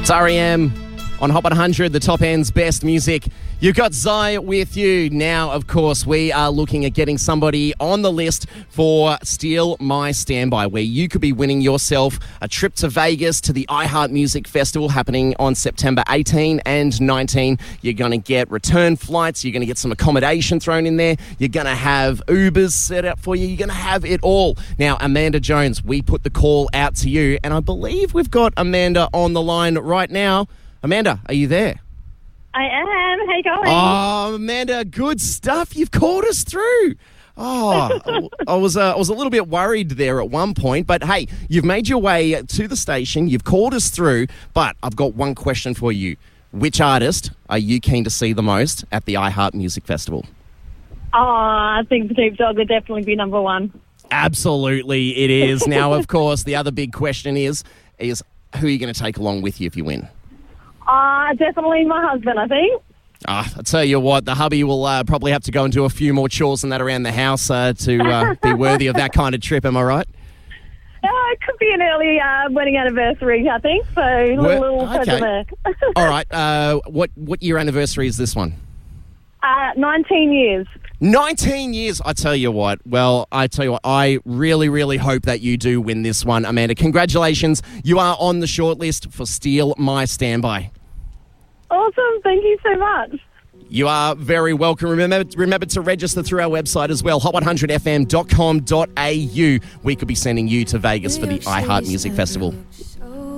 It's R.E.M. on Hot 100, the top end's best music. You've got Zai with you. Now, of course, we are looking at getting somebody on the list for Steal My Standby, where you could be winning yourself a trip to Vegas to the iHeart Music Festival happening on September 18 and 19. You're going to get return flights. You're going to get some accommodation thrown in there. You're going to have Ubers set up for you. You're going to have it all. Now, Amanda Jones, we put the call out to you, and I believe we've got Amanda on the line right now. Amanda, are you there? I am. How you going? Oh, Amanda, good stuff. You've called us through. Oh, I was a little bit worried there at one point, but hey, you've made your way to the station. You've called us through, but I've got one question for you. Which artist are you keen to see the most at the iHeart Music Festival? Oh, I think Snoop Dogg would definitely be number one. Absolutely, it is. Now, of course, the other big question is who are you going to take along with you if you win? Definitely my husband, I think. I tell you what, the hubby will probably have to go and do a few more chores than that around the house to be worthy of that kind of trip, am I right? It could be an early wedding anniversary, I think, so a little pleasure there. All right, what year anniversary is this one? 19 years. 19 years, I tell you what. Well, I really, really hope that you do win this one, Amanda. Congratulations. You are on the shortlist for Steal My Standby. Awesome. Thank you so much. You are very welcome. Remember to register through our website as well, hot100fm.com.au. We could be sending you to Vegas for the iHeart Music Festival.